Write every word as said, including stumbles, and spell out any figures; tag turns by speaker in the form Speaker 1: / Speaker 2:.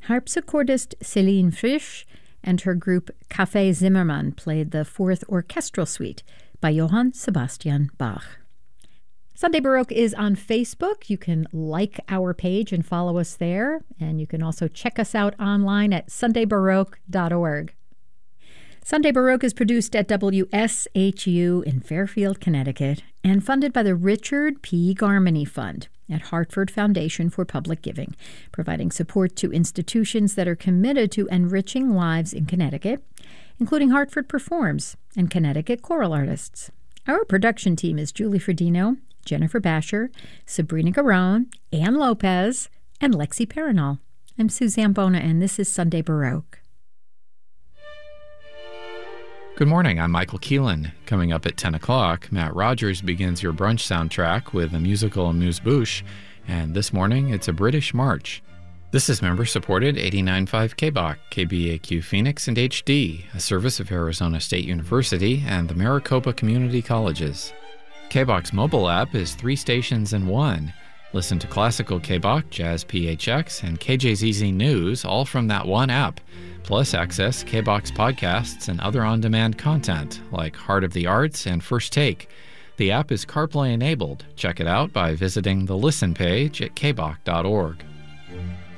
Speaker 1: Harpsichordist Céline Frisch and her group Café Zimmermann played the Fourth Orchestral Suite by Johann Sebastian Bach. Sunday Baroque is on Facebook. You can like our page and follow us there. And you can also check us out online at sunday baroque dot org. Sunday Baroque is produced at W S H U in Fairfield, Connecticut, and funded by the Richard P. Garmany Fund at Hartford Foundation for Public Giving, providing support to institutions that are committed to enriching lives in Connecticut, including Hartford Performs and Connecticut Choral Artists. Our production team is Julie Fredino, Jennifer Basher, Sabrina Garone, Ann Lopez, and Lexi Perinal. I'm Suzanne Bona, and this is Sunday Baroque.
Speaker 2: Good morning, I'm Michael Keelan. Coming up at ten o'clock, Matt Rogers begins your brunch soundtrack with the musical Amuse-Bouche, and this morning it's a British march. This is member-supported eighty-nine point five K B O C, K B A Q Phoenix, and H D, a service of Arizona State University and the Maricopa Community Colleges. K B O C's mobile app is three stations in one. Listen to classical K B O C, Jazz P H X, and K J Z Z News all from that one app. Plus, access K B O C's podcasts and other on-demand content like Heart of the Arts and First Take. The app is CarPlay enabled. Check it out by visiting the Listen page at k b o c dot org.